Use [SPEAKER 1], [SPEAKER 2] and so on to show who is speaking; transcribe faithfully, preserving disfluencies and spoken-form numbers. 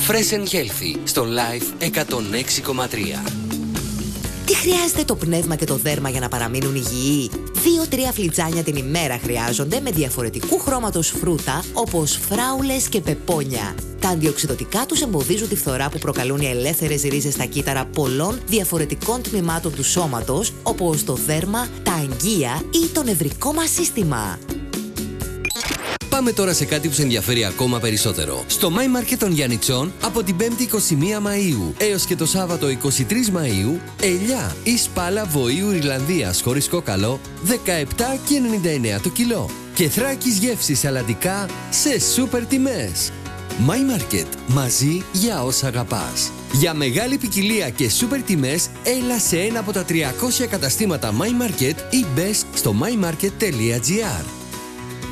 [SPEAKER 1] Fresh and Healthy στο Life εκατόν έξι κόμμα τρία.
[SPEAKER 2] Τι χρειάζεται το πνεύμα και το δέρμα για να παραμείνουν υγιεί? Δύο-τρία φλιτζάνια την ημέρα χρειάζονται με διαφορετικού χρώματος φρούτα όπως φράουλες και πεπόνια. Τα αντιοξυδωτικά τους εμποδίζουν τη φθορά που προκαλούν οι ελεύθερες ρίζες στα κύτταρα πολλών διαφορετικών τμήματων του σώματος, όπως το δέρμα, τα αγγεία ή το νευρικό μας σύστημα.
[SPEAKER 1] Πάμε τώρα σε κάτι που σε ενδιαφέρει ακόμα περισσότερο. Στο My Market των Γιαννιτσών από την πέμπτη εικοστή πρώτη Μαΐου έως και το Σάββατο εικοστή τρίτη Μαΐου, ελιά ή σπάλα βοήου Ιρλανδίας χωρίς κόκαλο δεκαεπτά και ενενήντα εννέα το κιλό. Και Θράκης γεύσης σαλαντικά σε σούπερ τιμές. My Market. Μαζί για όσα αγαπάς. Για μεγάλη ποικιλία και σούπερ τιμές, έλα σε ένα από τα τριακόσια καταστήματα My Market ή μπες στο my market τελεία gr.